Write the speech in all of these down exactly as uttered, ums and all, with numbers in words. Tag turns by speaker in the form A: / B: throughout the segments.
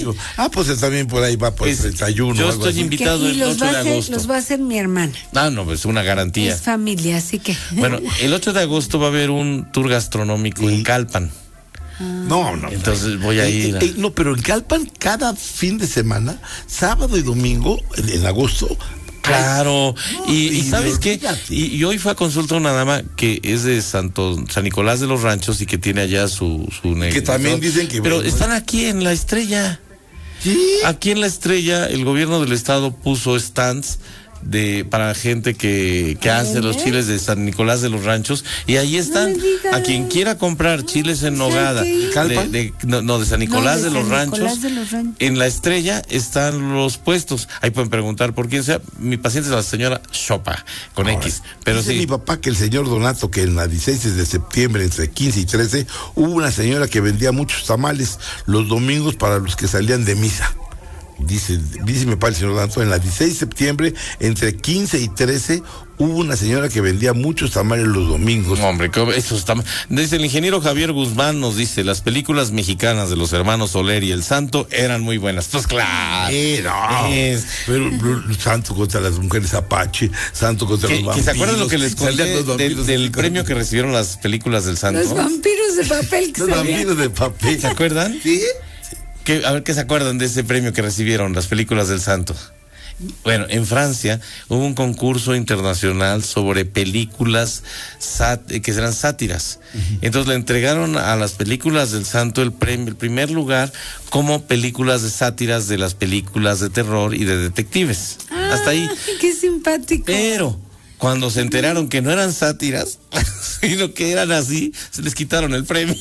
A: digo, ah, pues también por ahí va por el treinta y uno.
B: Yo estoy así. invitado el ocho de agosto.
C: Los va a hacer mi hermana.
B: Ah, no, pues una garantía.
C: Es familia, así que.
B: Bueno, el ocho de agosto va a haber un tour gastronómico sí. en Calpan.
A: No, no.
B: Entonces voy a
A: eh,
B: ir. A...
A: Eh, no, pero en Calpan cada fin de semana, sábado y domingo, en, en agosto.
B: Claro, no, y, y ¿sabes qué? Y, y hoy fue a consulta una dama que es de Santo San Nicolás de los Ranchos y que tiene allá su, su negocio.
A: Que también dicen que...
B: Pero
A: bueno,
B: están aquí en La Estrella.
A: ¿Sí?
B: Aquí en La Estrella el gobierno del estado puso stands de para gente que, que hace los chiles de San Nicolás de los Ranchos y ahí están no a quien quiera comprar chiles en nogada de, de, no, no de San Nicolás, no, de, de, los San Ranchos, Nicolás de los Ranchos en La Estrella están los puestos, ahí pueden preguntar por quién sea. Mi paciente es la señora Chopa con Ahora, X, pero
A: dice
B: sí
A: mi papá que el señor Donato que en la dieciséis de septiembre entre quince y trece hubo una señora que vendía muchos tamales los domingos para los que salían de misa. Dice, dice mi padre el señor Danto, en la dieciséis de septiembre, entre quince y trece, hubo una señora que vendía muchos tamales los domingos.
B: No, hombre, esos tamales. Dice el ingeniero Javier Guzmán, nos dice, las películas mexicanas de los hermanos Soler y El Santo eran muy buenas. Pues claro.
A: Eh, no. Es, pero, pero Santo contra las mujeres Apache, Santo contra
B: que,
A: los vampiros.
B: ¿Se acuerdan lo que les conté del, del premio que recibieron las películas del Santo?
C: Los vampiros de papel.
A: Los vampiros de papel.
B: ¿Se acuerdan?
A: Sí.
B: ¿Qué, a ver qué se acuerdan de ese premio que recibieron las películas del Santo? Bueno, en Francia hubo un concurso internacional sobre películas sat, que eran sátiras. Uh-huh. Entonces le entregaron a las películas del Santo el premio, el primer lugar como películas de sátiras de las películas de terror y de detectives. Ah, hasta ahí.
C: Qué simpático.
B: Pero cuando se enteraron que no eran sátiras, sino que eran así, se les quitaron el premio.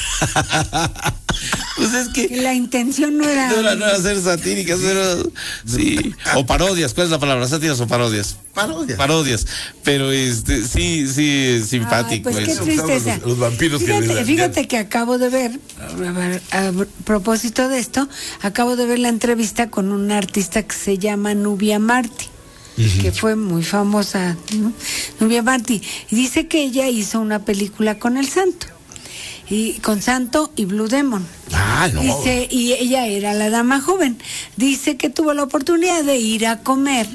B: Pues es que,
C: que la intención no era...
B: No era, no era ser satíricas, era... Sí, o parodias, ¿cuál es la palabra? ¿Sátiras o parodias?
A: Parodias.
B: Parodias, pero este, sí, sí, simpático.
C: Ay, pues
B: eso.
C: Qué tristeza.
A: Los, los vampiros
C: fíjate,
A: que...
C: Fíjate que acabo de ver, a, a, a propósito de esto, acabo de ver la entrevista con una artista que se llama Nubia Martí. Uh-huh. Que fue muy famosa, ¿no? Nubia Martí, y dice que ella hizo una película con el Santo, y con Santo y Blue Demon.
A: Ah, no.
C: Dice, y ella era la dama joven. Dice que tuvo la oportunidad de ir a comer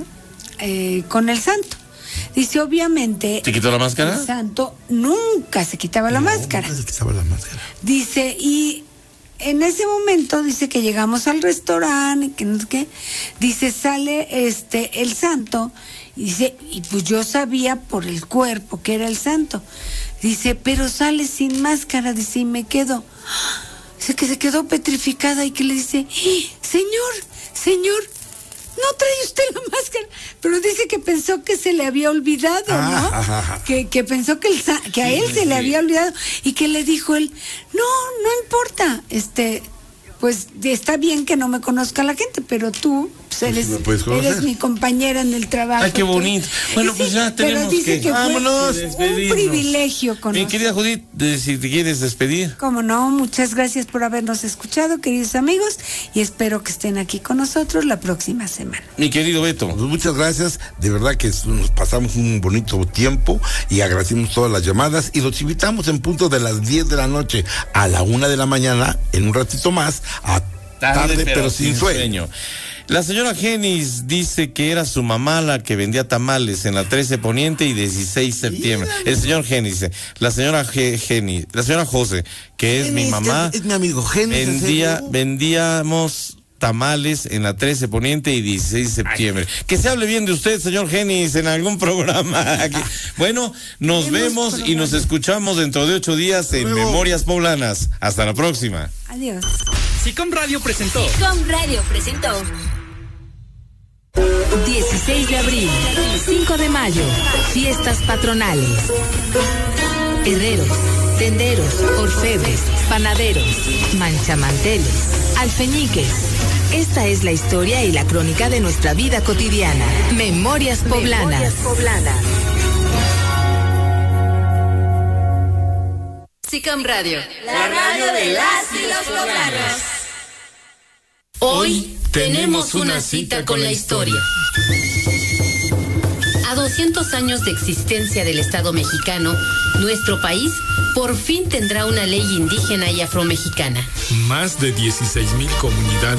C: eh, con el Santo. Dice, obviamente...
B: ¿Se quitó la máscara?
C: El Santo nunca se quitaba la
A: no,
C: máscara.
A: Nunca se quitaba la máscara.
C: Dice, y... en ese momento dice que llegamos al restaurante, que no sé qué, dice, sale este el Santo, y dice, y pues yo sabía por el cuerpo que era el Santo, dice, pero sale sin máscara, dice, y me quedo, dice que se quedó petrificada y que le dice, señor, señor, no trae usted la máscara, pero dice que pensó que se le había olvidado, ¿no? Ah, que, que pensó que, el, que a él se le había olvidado y que le dijo él, no, no importa, este, pues está bien que no me conozca la gente, pero tú pues eres, pues eres mi compañera en el trabajo.
B: Ay, qué bonito.
C: Tú,
B: bueno,
C: sí,
B: pues ya tenemos
C: pero dice
B: que...
C: que
B: vámonos,
C: fue un privilegio conocer.
B: Mi querida Judith, si te quieres despedir.
C: Cómo no, muchas gracias por habernos escuchado, queridos amigos, y espero que estén aquí con nosotros la próxima semana.
B: Mi querido Beto.
A: Pues muchas gracias, de verdad que nos pasamos un bonito tiempo y agradecemos todas las llamadas y los invitamos en punto de las diez de la noche a la una de la mañana, en un ratito más, a tarde, tarde pero, pero sin sueño. sueño.
B: La señora Genis dice que era su mamá la que vendía tamales en la trece Poniente y dieciséis de septiembre. El señor Genis, la señora G, Genis, la señora José, que es Genis, mi mamá.
A: Es, es mi amigo Genis.
B: Vendía, vendíamos tamales en la trece Poniente y dieciséis de septiembre. Ay. Que se hable bien de usted, señor Genis, en algún programa. Bueno, nos vemos y nos escuchamos dentro de ocho días en Luego. Memorias Poblanas. Hasta la próxima.
C: Adiós.
D: SICOM Radio presentó.
E: SICOM Radio presentó. dieciséis de abril, cinco de mayo, fiestas patronales. Herreros, tenderos, orfebres, panaderos, manchamanteles, alfeñiques. Esta es la historia y la crónica de nuestra vida cotidiana. Memorias Poblanas. Memorias Poblanas. SICOM Radio, la radio de las y los poblanos. Hoy tenemos una cita con la historia. A doscientos años de existencia del Estado mexicano, nuestro país por fin tendrá una ley indígena y afromexicana.
F: Más de dieciséis mil comunidades